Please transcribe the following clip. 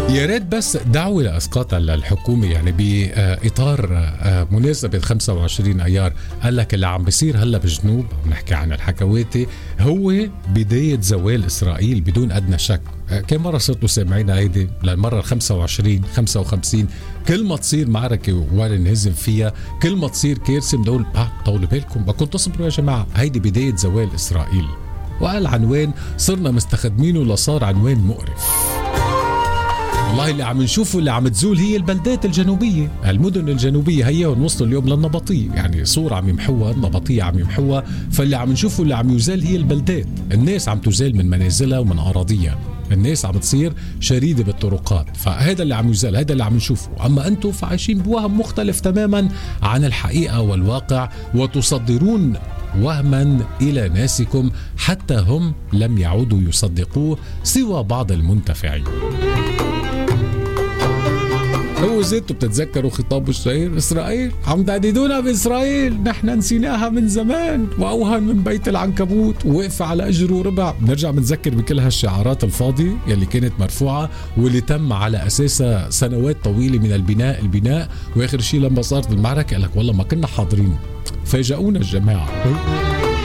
يا ريت بس دعوة لأسقاط الحكومة، يعني بإطار مناسبة 25 أيار. قال لك اللي عم بيصير هلا بالجنوب، عم نحكي عن الحكواتي، هو بداية زوال إسرائيل بدون أدنى شك. كم مرة صرتوا سامعين هيدي للمرة 25 55؟ كل ما تصير معركة ولا نهزم فيها، كل ما تصير كارثة بنقول طولوا بالكم، ما كنتوا تصبروا يا جماعة، هيدي بداية زوال إسرائيل. وقال عنوان صرنا مستخدمينه لصار عنوان مقرف. والله اللي عم نشوفه اللي عم تزول هي البلدات الجنوبية، المدن الجنوبية، هي ونوصل اليوم للنبطية، يعني صورة عم يمحوها، النبطية عم يمحوها. فاللي عم نشوفه اللي عم يزال هي البلدات، الناس عم تزال من منازلها ومن أراضيها، الناس عم تصير شريدة بالطرقات، فهذا اللي عم يزال، هذا اللي عم نشوفه. أما أنتم فعايشين بوهم مختلف تماما عن الحقيقة والواقع، وتصدرون وهما إلى ناسكم حتى هم لم يعودوا يصدقوه سوى بعض المنتفعين. هو زيتوا بتتذكروا خطاب الشهير إسرائيل عم تهددونا بإسرائيل، نحن نسيناها من زمان، وأوهن من بيت العنكبوت ووقف على أجر وربع. بنرجع بنذكر بكل هالشعارات الفاضية يلي كانت مرفوعة واللي تم على أساسها سنوات طويلة من البناء، وآخر شيء لما صارت المعركة قال لك والله ما كنا حاضرين، فاجأونا الجماعة.